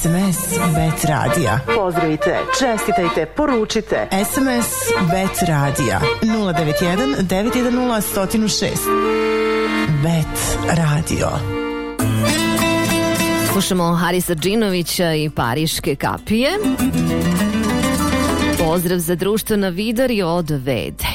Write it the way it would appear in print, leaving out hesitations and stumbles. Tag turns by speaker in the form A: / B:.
A: SMS Bet Radija.
B: Pozdravite, čestitajte, poručite.
A: SMS Bet Radija 091 910 106. Bet Radio.
C: Slušamo Harisa Džinovića i Pariške kapije. Pozdrav za društvo na Vidari od Vede.